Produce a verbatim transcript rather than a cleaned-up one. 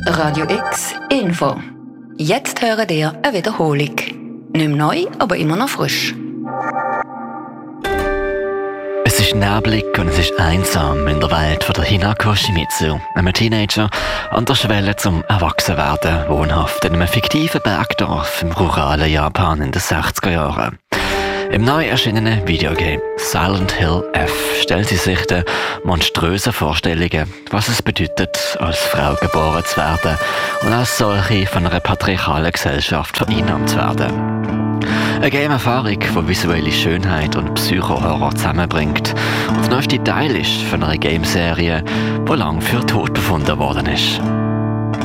Radio X Info. Jetzt hören ihr eine Wiederholung. Nicht mehr neu, aber immer noch frisch. Es ist neblig und es ist einsam in der Welt von der Hinako Shimizu, einem Teenager an der Schwelle zum Erwachsenwerden, wohnhaft in einem fiktiven Bergdorf im ruralen Japan in den sechziger Jahren. Im neu erschienenen Videogame Silent Hill F stellt sie sich den monströsen Vorstellungen, was es bedeutet, als Frau geboren zu werden und als solche von einer patriarchalen Gesellschaft vereinnahmt zu werden. Eine Game-Erfahrung, die visuelle Schönheit und Psycho-Horror zusammenbringt und der neueste Teil ist von einer Game-Serie, die lang für tot befunden worden ist.